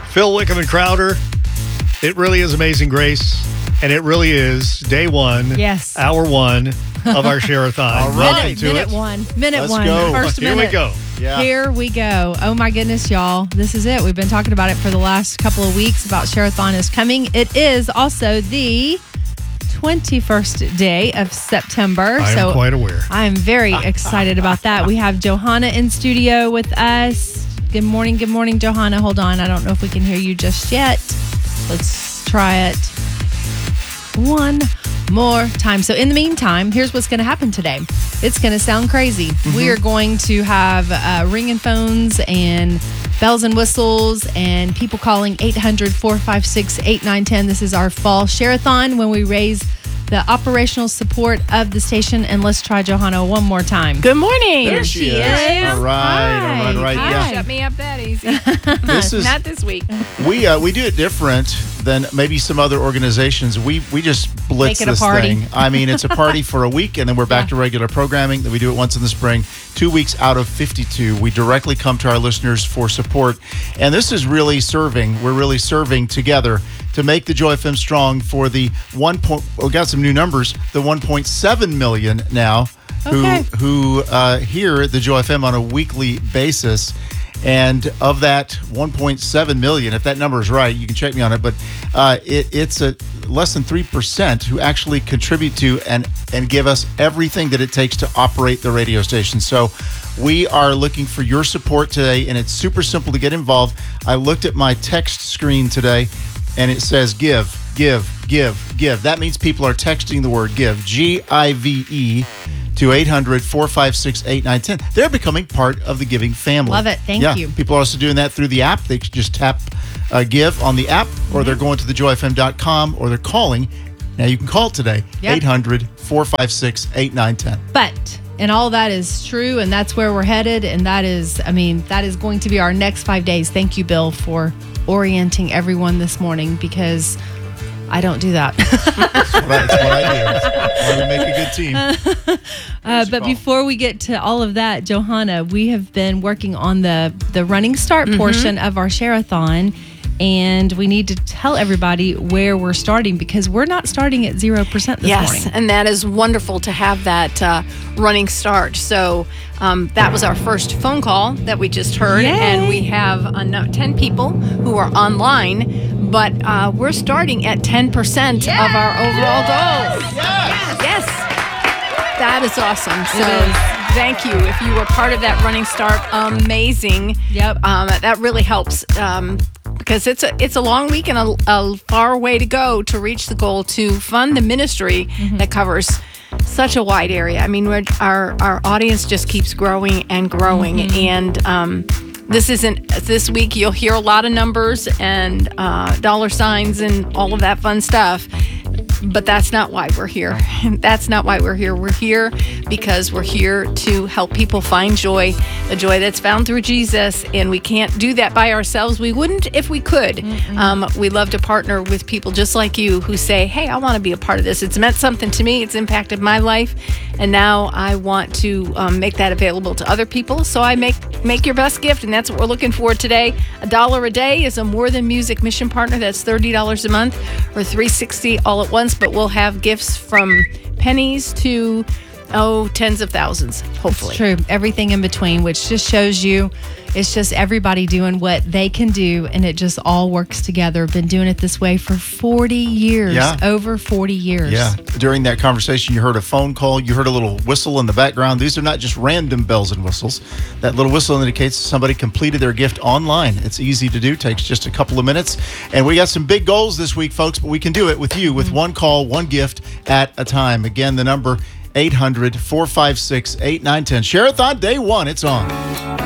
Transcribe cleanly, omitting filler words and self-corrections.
Phil Wickham and Crowder. It really is Amazing Grace, and it really is day one, Yes. hour one of our Share-a-thon. All right. Welcome to minute it. one. Minute Let's one. go. First Here minute. we go. Yeah. Here we go. Oh my goodness, y'all. This is it. We've been talking about it for the last couple of weeks about Share-a-thon is coming. It is also the 21st day of September. I am quite aware. I'm very excited about that. We have Johanna in studio with us. Good morning, Johanna. Hold on. I don't know if we can hear you just yet. Let's try it one more time. So in the meantime, here's what's going to happen today. It's going to sound crazy. We are going to have ringing phones and bells and whistles and people calling 800-456-8910. This is our fall Share-a-thon when we raise the operational support of the station. And let's try Johanna one more time. Good morning. There she is. All right. Hi. Yeah. Shut me up that easy. This is Not this week. we do it different than maybe some other organizations. We just blitz Make it a this party. thing. I mean, it's a party for a week, and then we're back to regular programming. Then we do it once in the spring. 2 weeks out of 52, we directly come to our listeners for support, and this is really serving. We're really serving together to make the Joy FM strong for the we got some new numbers. The 1.7 million now Okay. who hear the Joy FM on a weekly basis. And of that 1.7 million, if that number is right, you can check me on it, but it's a less than 3% who actually contribute to and give us everything that it takes to operate the radio station. So we are looking for your support today, and it's super simple to get involved. I looked at my text screen today, and it says give, give, give, give. That means people are texting the word give, G-I-V-E, to 800-456-8910. They're becoming part of the giving family. Love it. Thank you. People are also doing that through the app. They can just tap give on the app, or they're going to thejoyfm.com, or they're calling. Now you can call today, Yep. 800-456-8910. But, and all that is true, and that's where we're headed, and that is going to be our next 5 days. Thank you, Bill, for orienting everyone this morning, because I don't do that. That's what I do. That's why we make a good team. But before we get to all of that, Johanna, we have been working on the running start portion of our Share-a-thon, and we need to tell everybody where we're starting, because we're not starting at 0% this morning. Yes, and that is wonderful to have that running start. So that was our first phone call that we just heard, Yay. and we have 10 people who are online, but we're starting at 10% of our overall goal. Yes. That is awesome. So thank you. If you were part of that running start, amazing. Yep. That really helps. Because it's a long week and a far way to go to reach the goal to fund the ministry that covers such a wide area. I mean, our audience just keeps growing and growing, and this week you'll hear a lot of numbers and dollar signs and all of that fun stuff. But that's not why we're here. That's not why we're here. We're here because we're here to help people find joy, the joy that's found through Jesus. And we can't do that by ourselves. We wouldn't if we could. We love to partner with people just like you who say, hey, I want to be a part of this. It's meant something to me. It's impacted my life. And now I want to make that available to other people. So I make your best gift. And that's what we're looking for today. $1 a day is a More Than Music mission partner. That's $30 a month, or $360 all at once. But we'll have gifts from pennies to tens of thousands, hopefully. It's true. Everything in between, which just shows you it's just everybody doing what they can do, and it just all works together. Been doing it this way for 40 years. Yeah. Over 40 years. Yeah. During that conversation, you heard a phone call. You heard a little whistle in the background. These are not just random bells and whistles. That little whistle indicates somebody completed their gift online. It's easy to do. Takes just a couple of minutes. And we got some big goals this week, folks, but we can do it with you with one call, one gift at a time. Again, the number 800-456-8910. Share-a-thon day one. It's on.